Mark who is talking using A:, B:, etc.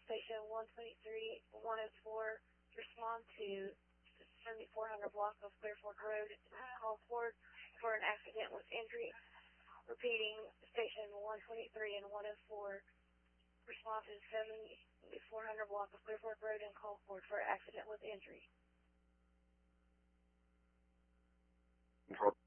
A: station 123, 104, respond to 7400 block of Clear Fork Road, call forward for an accident with injury. Repeating, station 123 and 104, respond to 7400 block of Clear Fork Road and call forward for an accident with injury.
B: Control